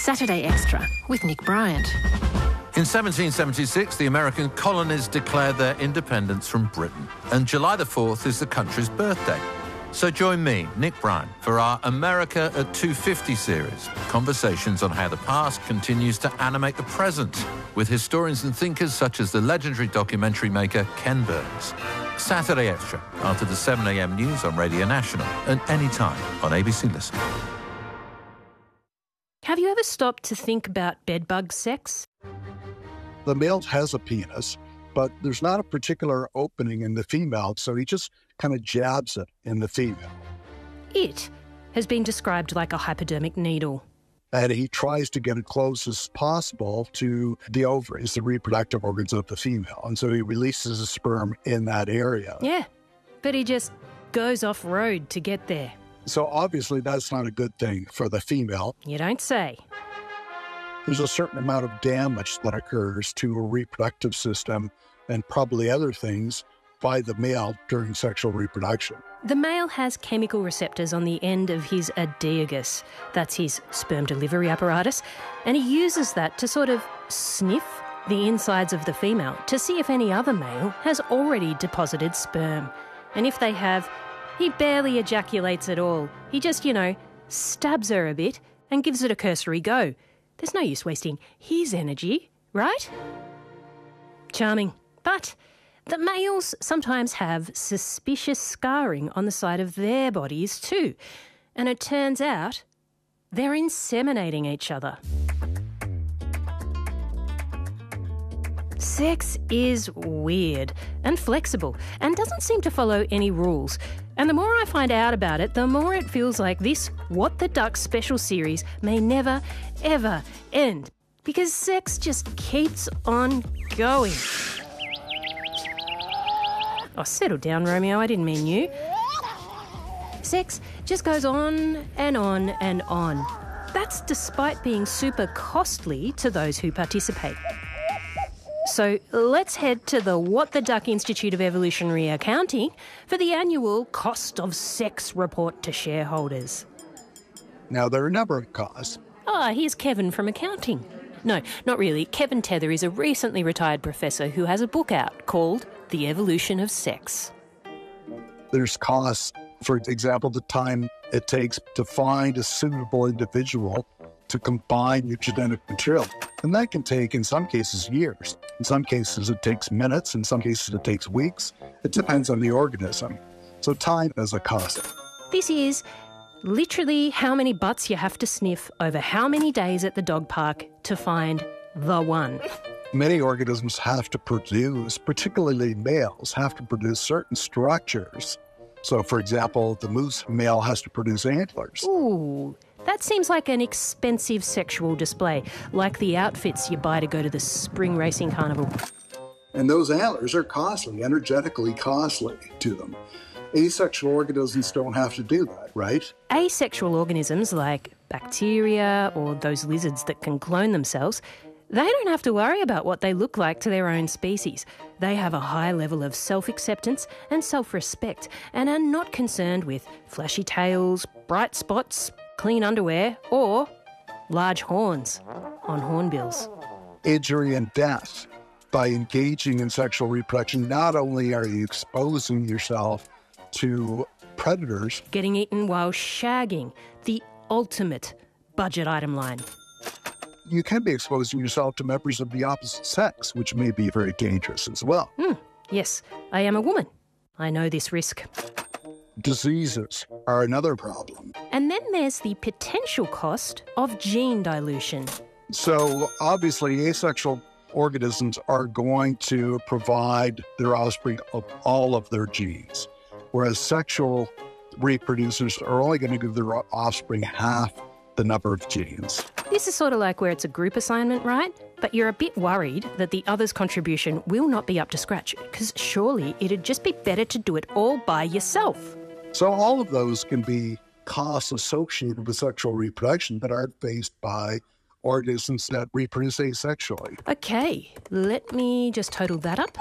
Saturday Extra with Nick Bryant. In 1776, the American colonies declared their independence from Britain, and July the 4th is the country's birthday. So join me, Nick Bryant, for our America at 250 series, conversations on how the past continues to animate the present, with historians and thinkers such as the legendary documentary maker Ken Burns. Saturday Extra, after the 7 a.m. news on Radio National, and anytime on ABC Listen. Have you ever stopped to think about bedbug sex? The male has a penis, but there's not a particular opening in the female, so he just kind of jabs it in the female. It has been described like a hypodermic needle. And he tries to get it close as possible to the ovaries, the reproductive organs of the female. And so he releases the sperm in that area. Yeah, but he just goes off-road to get there. So obviously that's not a good thing for the female. You don't say. There's a certain amount of damage that occurs to a reproductive system and probably other things by the male during sexual reproduction. The male has chemical receptors on the end of his adiagus, that's his sperm delivery apparatus, and he uses that to sort of sniff the insides of the female to see if any other male has already deposited sperm. And if they have, he barely ejaculates at all. He just, stabs her a bit and gives it a cursory go. There's no use wasting his energy, right? Charming. But the males sometimes have suspicious scarring on the side of their bodies too. And it turns out they're inseminating each other. Sex is weird and flexible and doesn't seem to follow any rules. And the more I find out about it, the more it feels like this What the Duck special series may never, ever end. Because sex just keeps on going. Oh, settle down, Romeo. I didn't mean you. Sex just goes on and on and on. That's despite being super costly to those who participate. So let's head to the What the Duck Institute of Evolutionary Accounting for the annual Cost of Sex report to shareholders. Now, there are a number of costs. Here's Kevin from accounting. No, not really. Kevin Tether is a recently retired professor who has a book out called The Evolution of Sex. There's costs, for example, the time it takes to find a suitable individual to combine your genetic material. And that can take, in some cases, years. In some cases, it takes minutes. In some cases, it takes weeks. It depends on the organism. So time is a cost. This is literally how many butts you have to sniff over how many days at the dog park to find the one. Many organisms have to produce, particularly males, have to produce certain structures. So, for example, the moose male has to produce antlers. Ooh, that seems like an expensive sexual display, like the outfits you buy to go to the spring racing carnival. And those antlers are costly, energetically costly to them. Asexual organisms don't have to do that, right? Asexual organisms like bacteria or those lizards that can clone themselves, they don't have to worry about what they look like to their own species. They have a high level of self-acceptance and self-respect and are not concerned with flashy tails, bright spots, clean underwear, or large horns on hornbills. Injury and death. By engaging in sexual reproduction, not only are you exposing yourself to predators, getting eaten while shagging, the ultimate budget item line. You can be exposing yourself to members of the opposite sex, which may be very dangerous as well. Yes, I am a woman. I know this risk. Diseases are another problem. And then there's the potential cost of gene dilution. So obviously asexual organisms are going to provide their offspring of all of their genes, whereas sexual reproducers are only going to give their offspring half the number of genes. This is sort of like where it's a group assignment, right? But you're a bit worried that the other's contribution will not be up to scratch, because surely it'd just be better to do it all by yourself. So all of those can be costs associated with sexual reproduction that aren't faced by organisms that reproduce asexually. Okay, let me just total that up.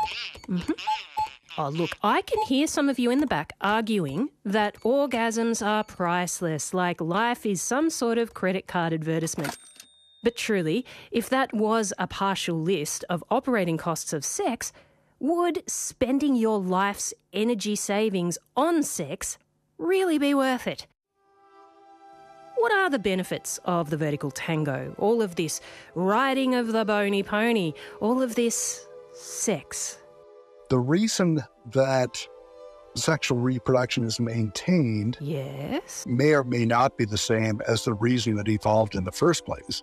Oh, look, I can hear some of you in the back arguing that orgasms are priceless, like life is some sort of credit card advertisement. But truly, if that was a partial list of operating costs of sex, would spending your life's energy savings on sex really be worth it? What are the benefits of the vertical tango? All of this riding of the bony pony, all of this sex. The reason that sexual reproduction is maintained Yes. may or may not be the same as the reason that evolved in the first place.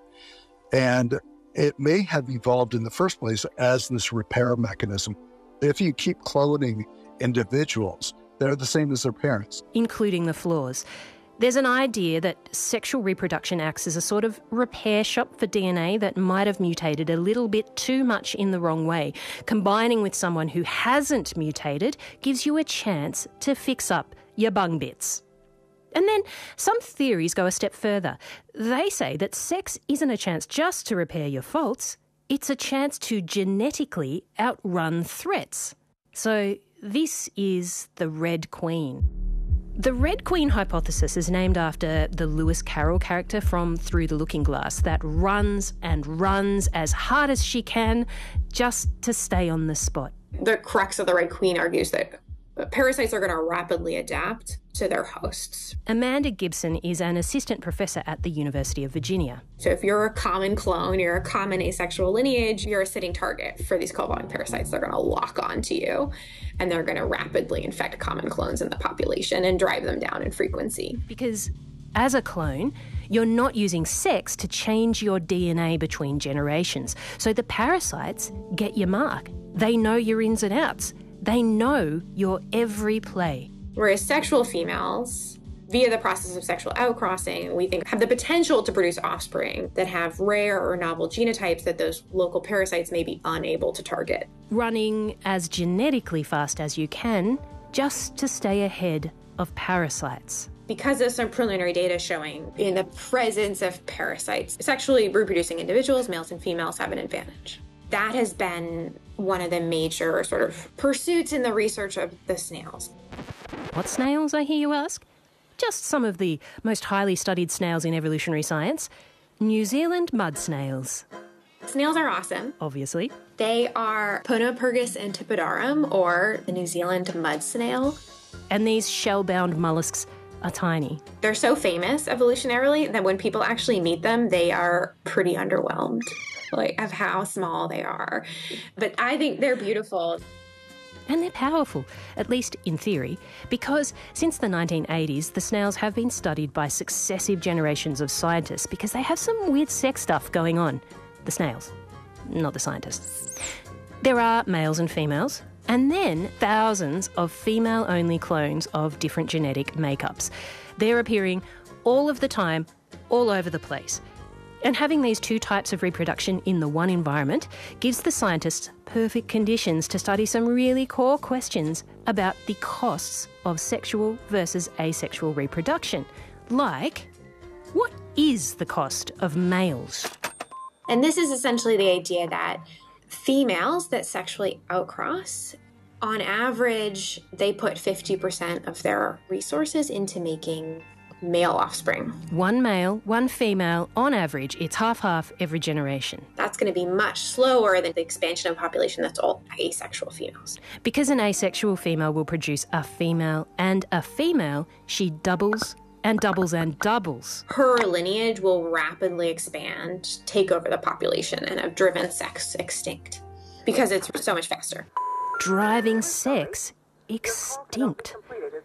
And it may have evolved in the first place as this repair mechanism. If you keep cloning individuals, they're the same as their parents. Including the flaws. There's an idea that sexual reproduction acts as a sort of repair shop for DNA that might have mutated a little bit too much in the wrong way. Combining with someone who hasn't mutated gives you a chance to fix up your bung bits. And then some theories go a step further. They say that sex isn't a chance just to repair your faults, it's a chance to genetically outrun threats. So this is the Red Queen. The Red Queen hypothesis is named after the Lewis Carroll character from Through the Looking Glass that runs and runs as hard as she can just to stay on the spot. The crux of the Red Queen argues that parasites are going to rapidly adapt to their hosts. Amanda Gibson is an assistant professor at the University of Virginia. So if you're a common clone, you're a common asexual lineage, you're a sitting target for these co-evolving parasites. They're going to lock onto you, and they're going to rapidly infect common clones in the population and drive them down in frequency. Because as a clone, you're not using sex to change your DNA between generations. So the parasites get your mark. They know your ins and outs. They know your every play. Whereas sexual females, via the process of sexual outcrossing, we think have the potential to produce offspring that have rare or novel genotypes that those local parasites may be unable to target. Running as genetically fast as you can just to stay ahead of parasites. Because there's some preliminary data showing in the presence of parasites, sexually reproducing individuals, males and females, have an advantage. That has been one of the major sort of pursuits in the research of the snails. What snails, I hear you ask? Just some of the most highly studied snails in evolutionary science. New Zealand mud snails. Snails are awesome. Obviously. They are Ponopurgus antipodarum, or the New Zealand mud snail. And these shell-bound mollusks are tiny. They're so famous evolutionarily that when people actually meet them, they are pretty underwhelmed, like, of how small they are. But I think they're beautiful. And they're powerful, at least in theory, because since the 1980s, the snails have been studied by successive generations of scientists because they have some weird sex stuff going on. The snails, not the scientists. There are males and females, and then thousands of female-only clones of different genetic makeups. They're appearing all of the time, all over the place. And having these two types of reproduction in the one environment gives the scientists perfect conditions to study some really core questions about the costs of sexual versus asexual reproduction. Like, what is the cost of males? And this is essentially the idea that females that sexually outcross, on average, they put 50% of their resources into making male offspring. One male, one female, on average, it's half-half every generation. That's going to be much slower than the expansion of population that's all asexual females. Because an asexual female will produce a female, and a female, she doubles and doubles and doubles. Her lineage will rapidly expand, take over the population, and have driven sex extinct because it's so much faster. Driving sex extinct.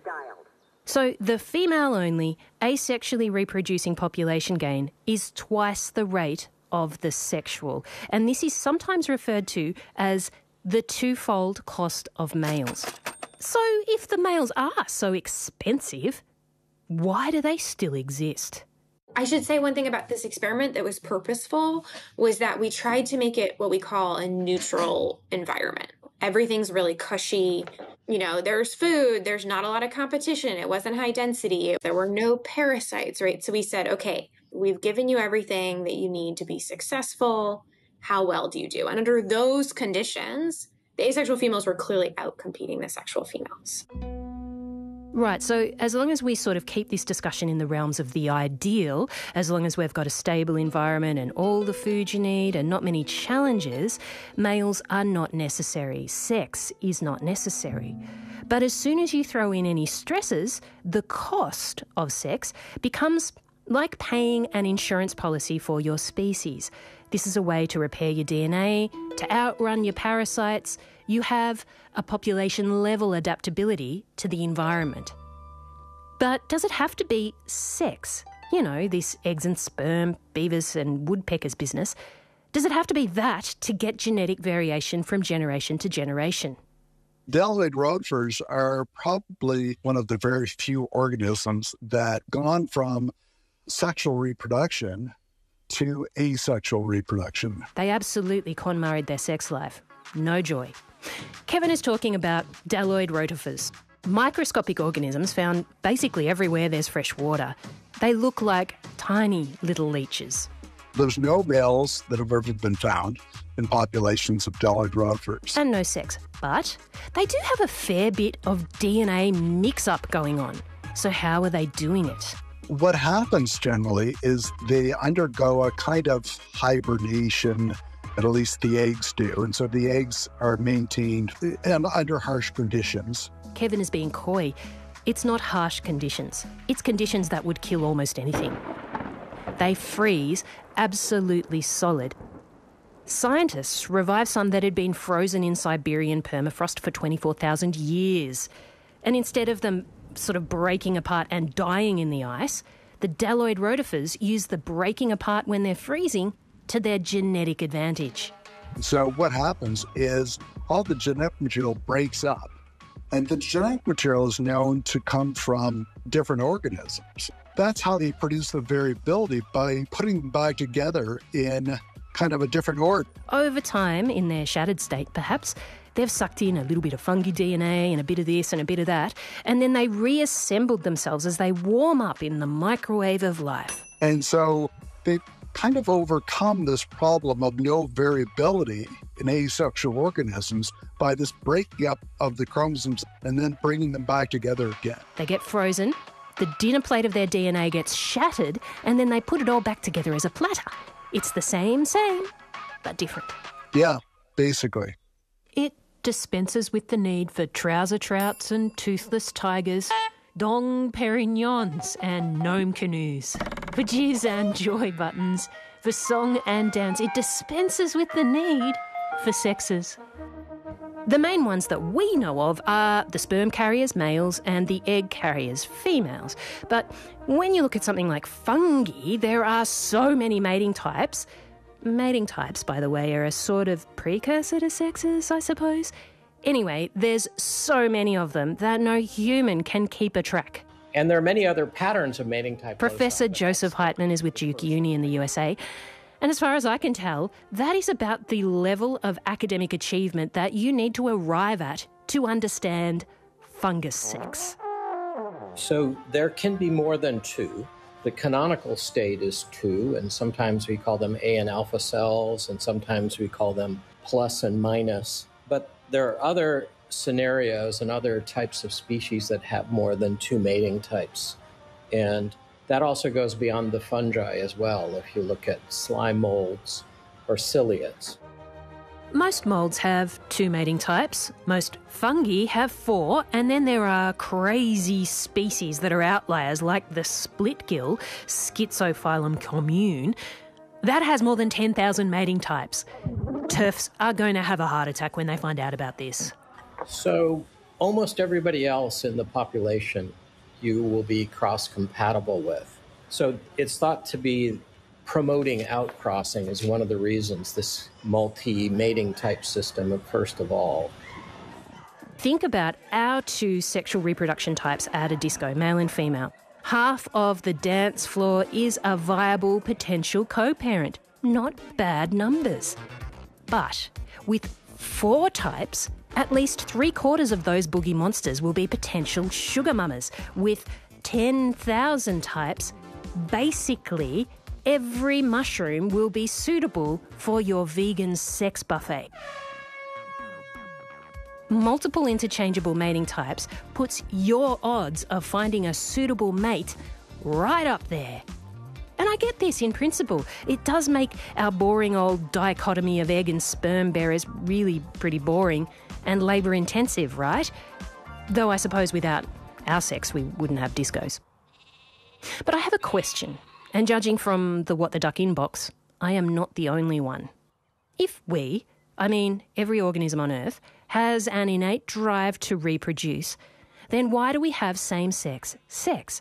So the female-only, asexually reproducing population gain is twice the rate of the sexual. And this is sometimes referred to as the twofold cost of males. So if the males are so expensive, why do they still exist? I should say one thing about this experiment that was purposeful was that we tried to make it what we call a neutral environment. Everything's really cushy. You know, there's food, there's not a lot of competition. It wasn't high density. There were no parasites, right? So we said, okay, we've given you everything that you need to be successful. How well do you do? And under those conditions, the asexual females were clearly outcompeting the sexual females. Right, so as long as we sort of keep this discussion in the realms of the ideal, as long as we've got a stable environment and all the food you need and not many challenges, males are not necessary. Sex is not necessary. But as soon as you throw in any stresses, the cost of sex becomes like paying an insurance policy for your species. This is a way to repair your DNA, to outrun your parasites. You have a population-level adaptability to the environment. But does it have to be sex? You know, this eggs and sperm, beavers and woodpeckers business. Does it have to be that to get genetic variation from generation to generation? Deltoid rotifers are probably one of the very few organisms that gone from sexual reproduction to asexual reproduction. They absolutely KonMari'd their sex life. No joy. Kevin is talking about Deltoid rotifers, microscopic organisms found basically everywhere there's fresh water. They look like tiny little leeches. There's no males that have ever been found in populations of Deltoid rotifers. And no sex. But they do have a fair bit of DNA mix-up going on. So how are they doing it? What happens generally is they undergo a kind of hibernation, at least the eggs do. And so the eggs are maintained under harsh conditions. Kevin is being coy. It's not harsh conditions. It's conditions that would kill almost anything. They freeze absolutely solid. Scientists revived some that had been frozen in Siberian permafrost for 24,000 years. And instead of them sort of breaking apart and dying in the ice, the Deltoid rotifers use the breaking apart when they're freezing to their genetic advantage. So what happens is all the genetic material breaks up, and the genetic material is known to come from different organisms. That's how they produce the variability, by putting them back together in kind of a different order. Over time, in their shattered state perhaps, they've sucked in a little bit of fungi DNA and a bit of this and a bit of that, and then they reassembled themselves as they warm up in the microwave of life. And so they kind of overcome this problem of no variability in asexual organisms by this breaking up of the chromosomes and then bringing them back together again. They get frozen, the dinner plate of their DNA gets shattered, and then they put it all back together as a platter. It's the same, but different. Yeah, basically. It dispenses with the need for trouser trouts and toothless tigers, Dong Perignons and gnome canoes, for jizz and joy buttons, for song and dance. It dispenses with the need for sexes. The main ones that we know of are the sperm carriers, males, and the egg carriers, females. But when you look at something like fungi, there are so many mating types. Mating types, by the way, are a sort of precursor to sexes, I suppose. Anyway, there's so many of them that no human can keep a track. And there are many other patterns of mating type. Professor Joseph Heitman is with Duke Uni in the USA. And as far as I can tell, that is about the level of academic achievement that you need to arrive at to understand fungus sex. So there can be more than two. The canonical state is two, and sometimes we call them A and alpha cells, and sometimes we call them plus and minus. But there are other scenarios and other types of species that have more than two mating types. And that also goes beyond the fungi as well, if you look at slime molds or ciliates. Most molds have two mating types, most fungi have four, and then there are crazy species that are outliers like the splitgill, Schizophyllum commune. That has more than 10,000 mating types. TERFs are going to have a heart attack when they find out about this. So almost everybody else in the population you will be cross-compatible with. So it's thought to be promoting outcrossing is one of the reasons this multi-mating type system first evolved. Think about our two sexual reproduction types at a disco, male and female. Half of the dance floor is a viable potential co-parent. Not bad numbers. But with 4 types, at least 3/4 of those boogie monsters will be potential sugar mamas. With 10,000 types, basically every mushroom will be suitable for your vegan sex buffet. multiple interchangeable mating types puts your odds of finding a suitable mate right up there. And I get this in principle. It does make our boring old dichotomy of egg and sperm bearers really pretty boring and labour intensive, right? Though I suppose without our sex we wouldn't have discos. But I have a question, and judging from the What the Duck inbox, I am not the only one. If we, I mean every organism on Earth, has an innate drive to reproduce, then why do we have same-sex sex?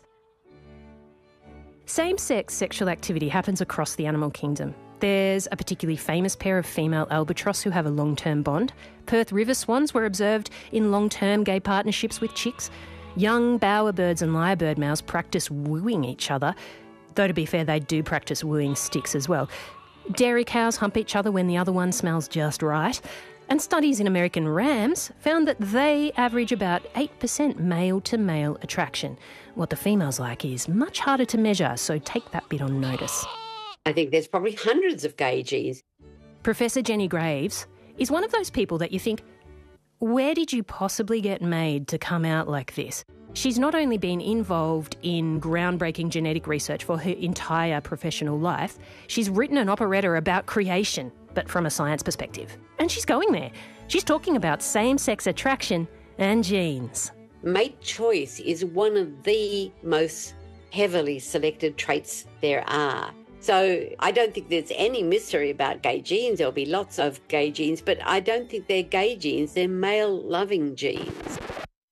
Same-sex sexual activity happens across the animal kingdom. There's a particularly famous pair of female albatross who have a long-term bond. Perth river swans were observed in long-term gay partnerships with chicks. Young bowerbirds and lyrebird males practice wooing each other, though to be fair, they do practice wooing sticks as well. Dairy cows hump each other when the other one smells just right. And studies in American rams found that they average about 8% male-to-male attraction. What the females like is much harder to measure, so take that bit on notice. I think there's probably hundreds of gay genes. Professor Jenny Graves is one of those people that you think, where did you possibly get made to come out like this? She's not only been involved in groundbreaking genetic research for her entire professional life, she's written an operetta about creation, but from a science perspective. And she's going there. She's talking about same-sex attraction and genes. Mate choice is one of the most heavily selected traits there are. So I don't think there's any mystery about gay genes. There'll be lots of gay genes, but I don't think they're gay genes. They're male-loving genes.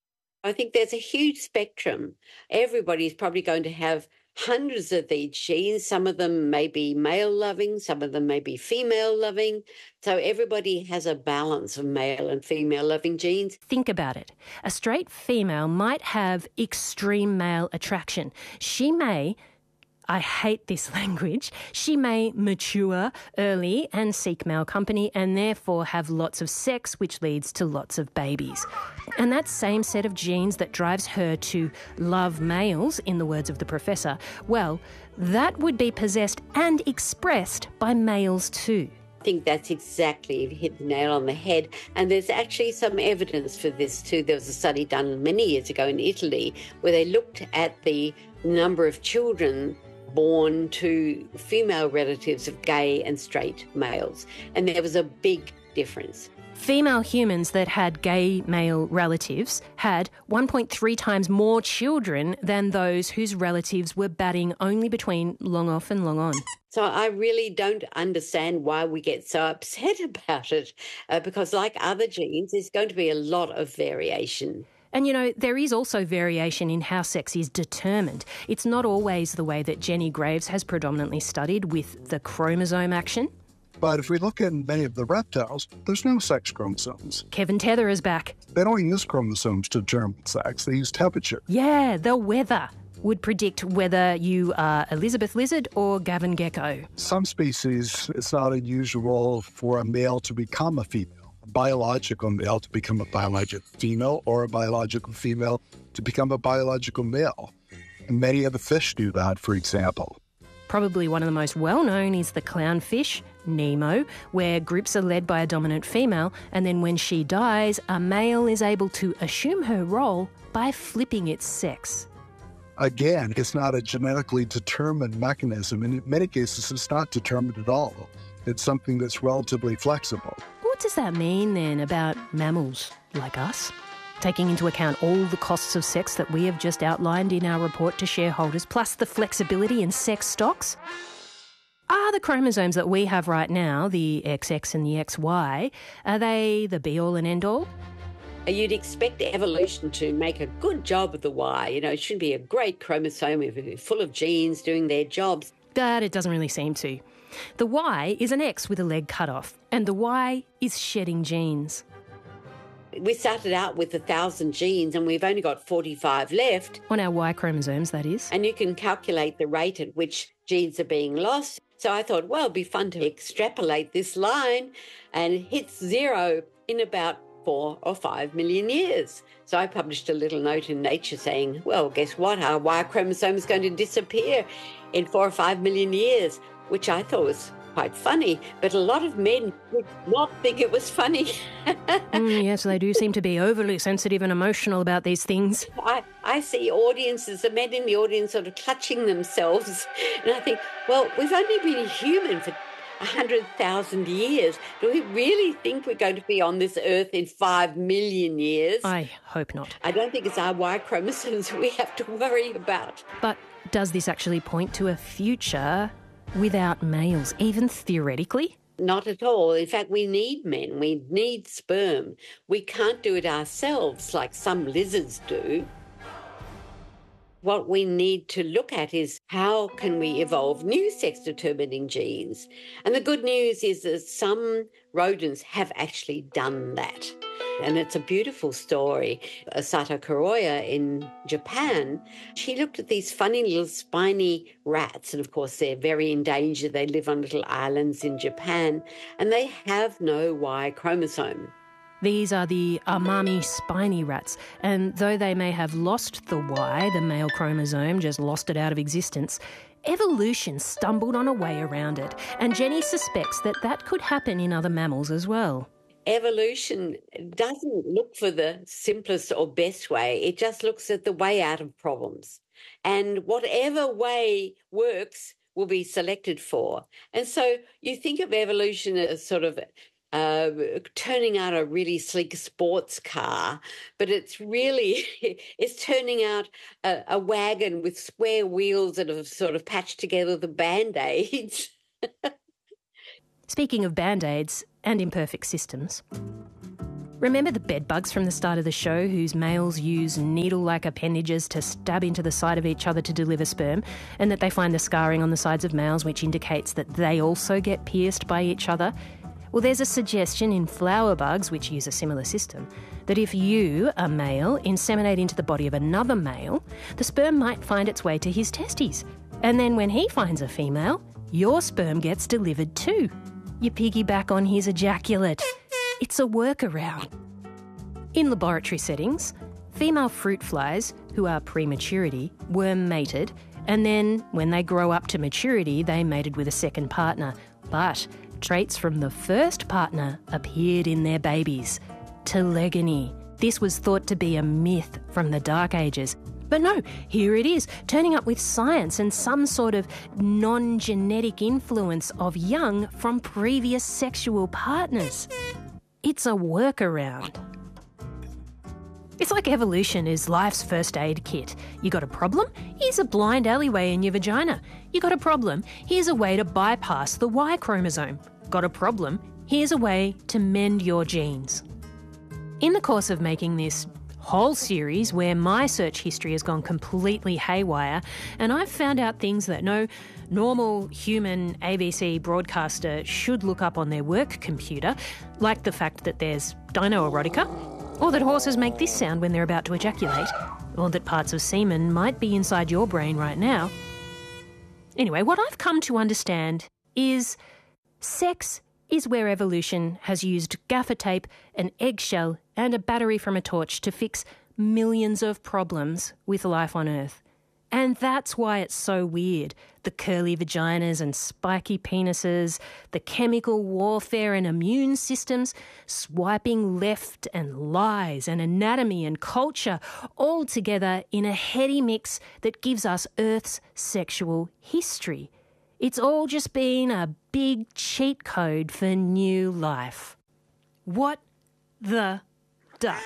I think there's a huge spectrum. Everybody's probably going to have hundreds of these genes. Some of them may be male-loving, some of them may be female-loving. So everybody has a balance of male and female-loving genes. Think about it. A straight female might have extreme male attraction. She may, I hate this language, she may mature early and seek male company and therefore have lots of sex, which leads to lots of babies. And that same set of genes that drives her to love males, in the words of the professor, well, that would be possessed and expressed by males too. I think that's exactly, you've hit the nail on the head. And there's actually some evidence for this too. There was a study done many years ago in Italy where they looked at the number of children born to female relatives of gay and straight males. And there was a big difference. Female humans that had gay male relatives had 1.3 times more children than those whose relatives were batting only between long off and long on. So I really don't understand why we get so upset about it, because like other genes, there's going to be a lot of variation. And, you know, there is also variation in how sex is determined. It's not always the way that Jenny Graves has predominantly studied with the chromosome action. But if we look at many of the reptiles, there's no sex chromosomes. Kevin Tether is back. They don't use chromosomes to determine sex. They use temperature. Yeah, the weather would predict whether you are Elizabeth Lizard or Gavin Gecko. Some species, it's not unusual for a male to become a female. A biological male to become a biological female, or a biological female to become a biological male. And many of the fish do that, for example. Probably one of the most well-known is the clownfish, Nemo, where groups are led by a dominant female, and then when she dies, a male is able to assume her role by flipping its sex. Again, it's not a genetically determined mechanism, and in many cases it's not determined at all. It's something that's relatively flexible. What does that mean then about mammals like us? Taking into account all the costs of sex that we have just outlined in our report to shareholders, plus the flexibility in sex stocks? Are the chromosomes that we have right now, the XX and the XY, are they the be-all and end-all? You'd expect evolution to make a good job of the Y. You know, it should be a great chromosome full of genes doing their jobs. But it doesn't really seem to. The Y is an X with a leg cut off, and the Y is shedding genes. We started out with 1,000 genes and we've only got 45 left. On our Y chromosomes, that is. And you can calculate the rate at which genes are being lost. So I thought, well, it'd be fun to extrapolate this line and it hits zero in about 4 or 5 million years. So I published a little note in Nature saying, well, guess what? Our Y chromosome is going to disappear in 4 or 5 million years, which I thought was quite funny, but a lot of men did not think it was funny. Yes, they do seem to be overly sensitive and emotional about these things. I see audiences, the men in the audience sort of clutching themselves, and I think, well, we've only been human for 100,000 years. Do we really think we're going to be on this earth in 5 million years? I hope not. I don't think it's our Y chromosomes we have to worry about. But does this actually point to a future without males, even theoretically? Not at all. In fact, we need men. We need sperm. We can't do it ourselves like some lizards do. What we need to look at is how can we evolve new sex-determining genes? And the good news is that some rodents have actually done that. And it's a beautiful story. Sato Kuroya in Japan, she looked at these funny little spiny rats. And of course, they're very endangered. They live on little islands in Japan, and they have no Y chromosome. These are the Amami spiny rats, and though they may have lost the Y, the male chromosome, just lost it out of existence, evolution stumbled on a way around it, and Jenny suspects that that could happen in other mammals as well. Evolution doesn't look for the simplest or best way. It just looks at the way out of problems. And whatever way works will be selected for. And so you think of evolution as sort of turning out a really sleek sports car, but it's really, it's turning out a wagon with square wheels that have sort of patched together the Band-Aids. Speaking of Band-Aids and imperfect systems, remember the bedbugs from the start of the show whose males use needle-like appendages to stab into the side of each other to deliver sperm, and that they find the scarring on the sides of males which indicates that they also get pierced by each other? Well, there's a suggestion in flower bugs, which use a similar system, that if you, a male, inseminate into the body of another male, the sperm might find its way to his testes. And then when he finds a female, your sperm gets delivered too. You piggyback on his ejaculate. It's a workaround. In laboratory settings, female fruit flies, who are prematurity, were mated, and then when they grow up to maturity, they mated with a second partner. But traits from the first partner appeared in their babies. Telegony. This was thought to be a myth from the Dark Ages. But no, here it is, turning up with science and some sort of non-genetic influence of young from previous sexual partners. It's a workaround. It's like evolution is life's first aid kit. You got a problem? Here's a blind alleyway in your vagina. You got a problem? Here's a way to bypass the Y chromosome. Got a problem? Here's a way to mend your genes. In the course of making this whole series where my search history has gone completely haywire, and I've found out things that no normal human ABC broadcaster should look up on their work computer, like the fact that there's dino-erotica, or that horses make this sound when they're about to ejaculate, or that parts of semen might be inside your brain right now. Anyway, what I've come to understand is sex is where evolution has used gaffer tape, an eggshell, and a battery from a torch to fix millions of problems with life on Earth. And that's why it's so weird. The curly vaginas and spiky penises, the chemical warfare and immune systems, swiping left and lies and anatomy and culture all together in a heady mix that gives us Earth's sexual history. It's all just been a big cheat code for new life. What the duck?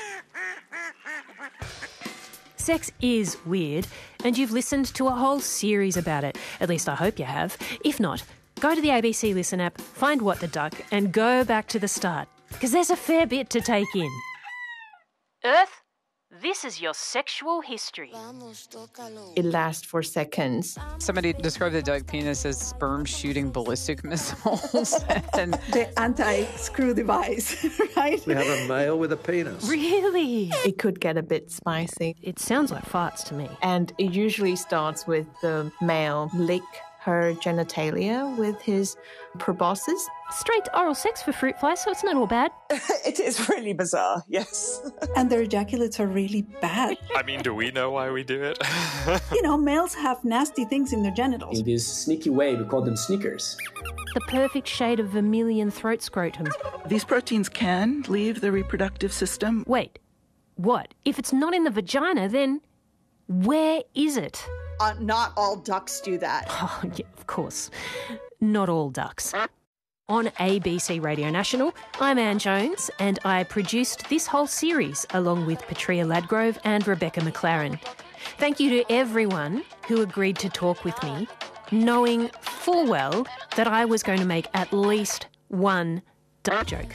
Sex is weird, and you've listened to a whole series about it. At least I hope you have. If not, go to the ABC Listen app, find What the Duck, and go back to the start, because there's a fair bit to take in. Earth, this is your sexual history. It lasts for seconds. Somebody described the duck penis as sperm shooting ballistic missiles. And the anti-screw device, right? We have a male with a penis. Really? It could get a bit spicy. It sounds like farts to me. And it usually starts with the male lick her genitalia with his proboscis. Straight oral sex for fruit flies, so it's not all bad. It is really bizarre, yes. And their ejaculates are really bad. I mean, do we know why we do it? You know, males have nasty things in their genitals. In this sneaky way, we call them sneakers. The perfect shade of vermilion throat scrotum. These proteins can leave the reproductive system. Wait, what? If it's not in the vagina, then where is it? Not all ducks do that. Oh, yeah, of course. Not all ducks. On ABC Radio National, I'm Anne Jones, and I produced this whole series along with Petria Ladgrove and Rebecca McLaren. Thank you to everyone who agreed to talk with me, knowing full well that I was going to make at least one duck joke.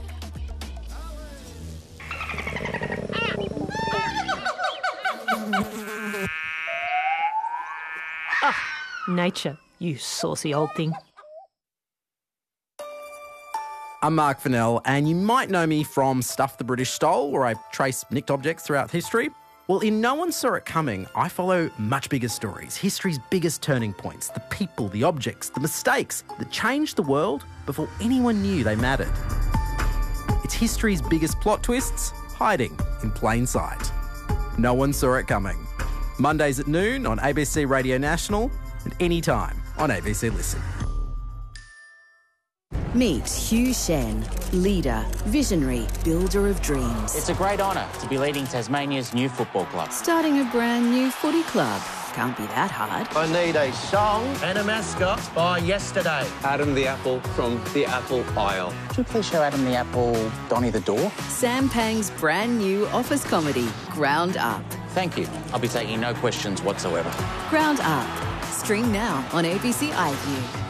Nature, you saucy old thing. I'm Mark Fennell, and you might know me from Stuff the British Stole, where I trace nicked objects throughout history. Well, in No One Saw It Coming, I follow much bigger stories, history's biggest turning points, the people, the objects, the mistakes that changed the world before anyone knew they mattered. It's history's biggest plot twists, hiding in plain sight. No One Saw It Coming. Mondays at noon on ABC Radio National and anytime on ABC Listen. Meet Hugh Shen, leader, visionary, builder of dreams. It's a great honour to be leading Tasmania's new football club. Starting a brand new footy club. Can't be that hard. I need a song and a mascot by yesterday. Adam the Apple from the Apple Isle. Could you please show Adam the Apple Donny the Door? Sam Pang's brand new office comedy, Ground Up. Thank you. I'll be taking no questions whatsoever. Ground Up. Stream now on ABC iView.